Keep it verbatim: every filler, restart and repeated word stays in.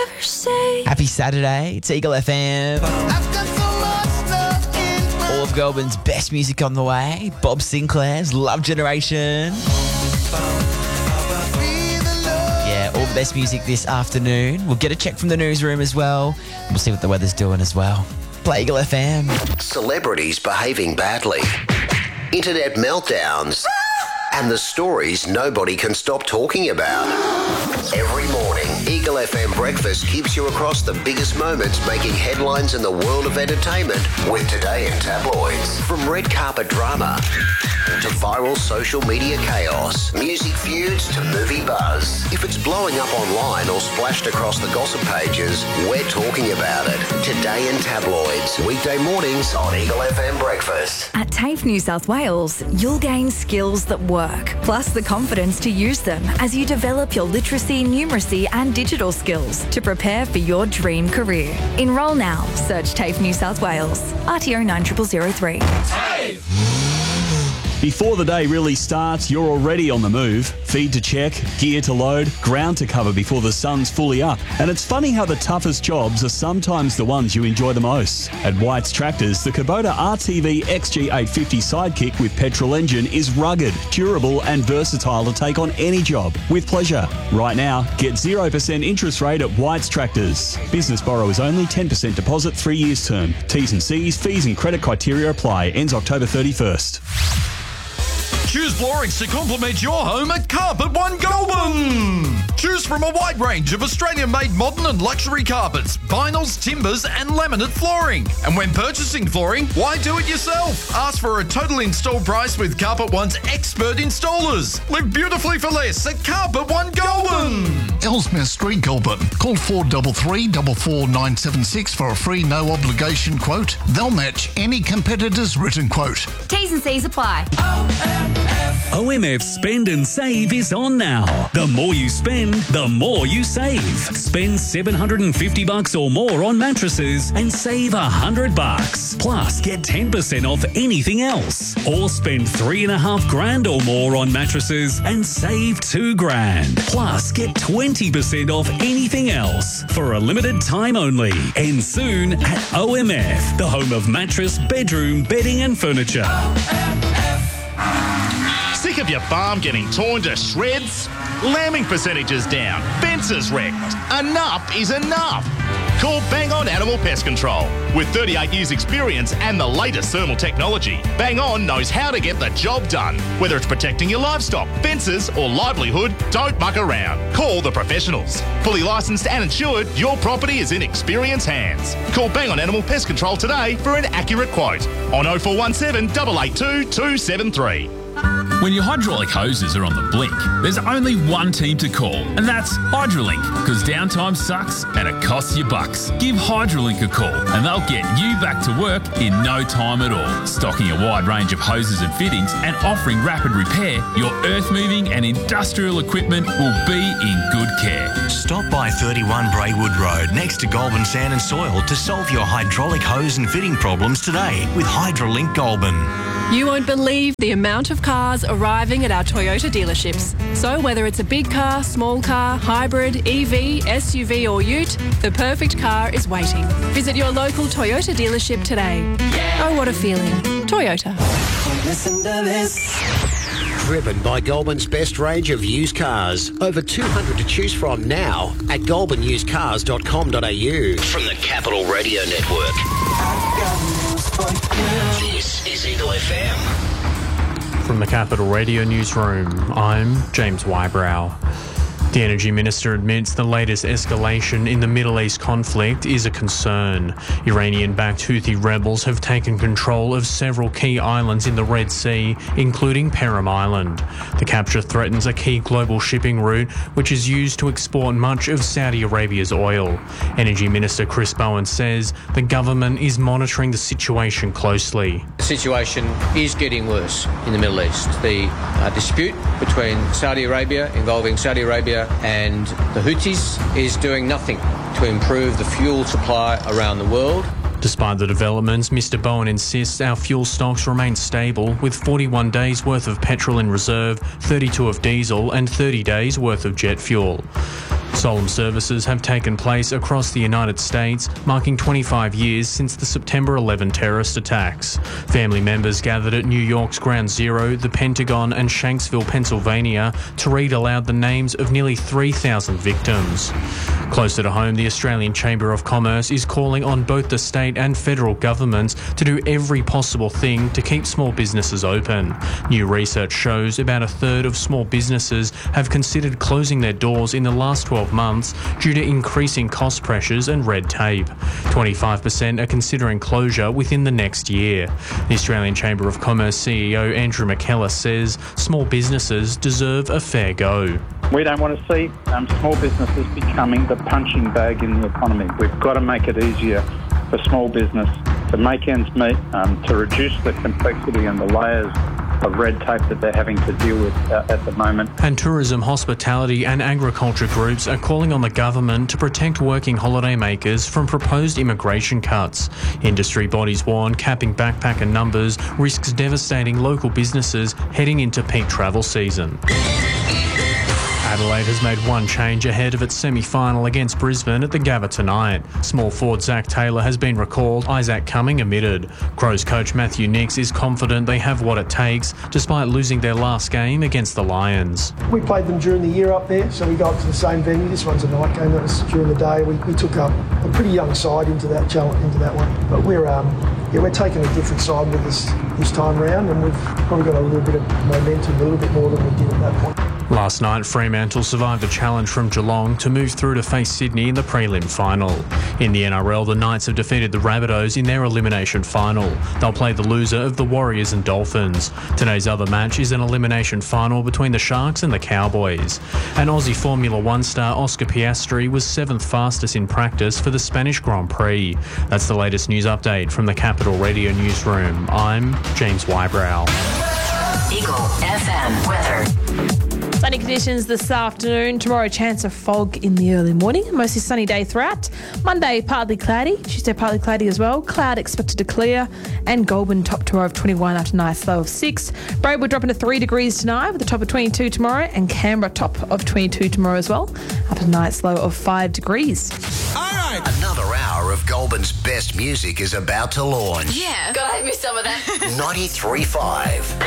mercy. Happy Saturday. It's Eagle F M. All of Goulburn's best music on the way. Bob Sinclair's Love Generation. Yeah, all the best music this afternoon. We'll get a check from the newsroom as well. We'll see what the weather's doing as well. Play Eagle F M. Celebrities behaving badly. Internet meltdowns. And the stories nobody can stop talking about. Every morning, Eagle F M Breakfast keeps you across the biggest moments making headlines in the world of entertainment with Today in Tabloids. From red carpet drama to viral social media chaos, music feuds to movie buzz. If it's blowing up online or splashed across the gossip pages, we're talking about it. Today in Tabloids, weekday mornings on Eagle F M Breakfast. At TAFE New South Wales, you'll gain skills that work, plus the confidence to use them as you develop your literacy, numeracy and digital skills to prepare for your dream career. Enrol now. Search TAFE New South Wales. R T O nine zero zero zero three. Before the day really starts, you're already on the move. Feed to check, gear to load, ground to cover before the sun's fully up. And it's funny how the toughest jobs are sometimes the ones you enjoy the most. At White's Tractors, the Kubota R T V X G eight fifty Sidekick with petrol engine is rugged, durable and versatile to take on any job with pleasure. Right now, get zero percent interest rate at White's Tractors. Business borrow is only ten percent deposit, three years term. T's and C's, fees and credit criteria apply. Ends October thirty-first. Choose floorings to complement your home at Carpet One Goulburn. Choose from a wide range of Australian-made modern and luxury carpets, vinyls, timbers and laminate flooring. And when purchasing flooring, why do it yourself? Ask for a total install price with Carpet One's expert installers. Live beautifully for less at Carpet One Goulburn. Ellesmere Street, Goulburn. Call four three three, four four nine seven six for a free no-obligation quote. They'll match any competitor's written quote. T's and C's apply. O M F Spend and Save is on now. The more you spend, the more you save. Spend seven hundred fifty bucks or more on mattresses and save one hundred bucks. Plus, get ten percent off anything else. Or spend three and a half grand or more on mattresses and save two grand. Plus, get twenty percent off anything else for a limited time only. And soon at O M F, the home of mattress, bedroom, bedding and furniture. Sick of your farm getting torn to shreds? Lambing percentages down, fences wrecked. Enough is enough. Call Bang On Animal Pest Control. With thirty-eight years experience and the latest thermal technology, Bang On knows how to get the job done. Whether it's protecting your livestock, fences or livelihood, don't muck around. Call the professionals. Fully licensed and insured, your property is in experienced hands. Call Bang On Animal Pest Control today for an accurate quote on oh four one seven, eight eight two, two seven three. When your hydraulic hoses are on the blink, there's only one team to call, and that's Hydrolink, because downtime sucks and it costs you bucks. Give Hydrolink a call and they'll get you back to work in no time at all. Stocking a wide range of hoses and fittings and offering rapid repair, your earth-moving and industrial equipment will be in good care. Stop by thirty-one Braywood Road next to Goulburn Sand and Soil to solve your hydraulic hose and fitting problems today with Hydrolink Goulburn. You won't believe the amount of cars arriving at our Toyota dealerships. So whether it's a big car, small car, hybrid, E V, S U V or ute, the perfect car is waiting. Visit your local Toyota dealership today. Oh, what a feeling. Toyota. Listen to this. Driven by Goulburn's best range of used cars. Over two hundred to choose from now at goulburn used cars dot com dot a u. From the Capital Radio Network. This is Eagle F M. From the Capital Radio Newsroom, I'm James Wybrow. The Energy Minister admits the latest escalation in the Middle East conflict is a concern. Iranian-backed Houthi rebels have taken control of several key islands in the Red Sea, including Perim Island. The capture threatens a key global shipping route, which is used to export much of Saudi Arabia's oil. Energy Minister Chris Bowen says the government is monitoring the situation closely. The situation is getting worse in the Middle East. The uh, dispute between Saudi Arabia, involving Saudi Arabia and the Houthis, is doing nothing to improve the fuel supply around the world. Despite the developments, Mister Bowen insists our fuel stocks remain stable, with forty-one days worth of petrol in reserve, thirty-two of diesel and thirty days worth of jet fuel. Solemn services have taken place across the United States, marking twenty-five years since the September eleventh terrorist attacks. Family members gathered at New York's Ground Zero, the Pentagon and Shanksville, Pennsylvania, to read aloud the names of nearly three thousand victims. Closer to home, the Australian Chamber of Commerce is calling on both the state and federal governments to do every possible thing to keep small businesses open. New research shows about a third of small businesses have considered closing their doors in the last twelve months due to increasing cost pressures and red tape. twenty-five percent are considering closure within the next year. The Australian Chamber of Commerce C E O Andrew McKellar says small businesses deserve a fair go. We don't want to see um, small businesses becoming the punching bag in the economy. We've got to make it easier for small business to make ends meet, um, to reduce the complexity and the layers of red tape that they're having to deal with uh, at the moment. And tourism, hospitality and agriculture groups are calling on the government to protect working holidaymakers from proposed immigration cuts. Industry bodies warn capping backpacker numbers risks devastating local businesses heading into peak travel season. Adelaide has made one change ahead of its semi-final against Brisbane at the Gabba tonight. Small forward Zach Taylor has been recalled, Isaac Cumming omitted. Crows coach Matthew Nix is confident they have what it takes, despite losing their last game against the Lions. We played them during the year up there, so we go up to the same venue. This one's a night game, that was during the day. We, we took up a pretty young side into that challenge, into that one. But we're um, yeah, we're taking a different side with us this time round, and we've probably got a little bit of momentum, a little bit more than we did at that point. Last night, Fremantle survived a challenge from Geelong to move through to face Sydney in the prelim final. In the N R L, the Knights have defeated the Rabbitohs in their elimination final. They'll play the loser of the Warriors and Dolphins. Today's other match is an elimination final between the Sharks and the Cowboys. And Aussie Formula One star Oscar Piastri was seventh fastest in practice for the Spanish Grand Prix. That's the latest news update from the Capital Radio Newsroom. I'm James Wybrow. Eagle F M weather. Sunny conditions this afternoon. Tomorrow, chance of fog in the early morning. Mostly sunny day throughout. Monday, partly cloudy. Tuesday, partly cloudy as well. Cloud expected to clear. And Goulburn, top tomorrow of twenty-one after a nice low of six. Braidwood dropping to three degrees tonight with a top of twenty-two tomorrow. And Canberra, top of twenty-two tomorrow as well. Up to a nice low of five degrees. All right. Another hour of Goulburn's best music is about to launch. Yeah, gotta have me some of that. ninety-three point five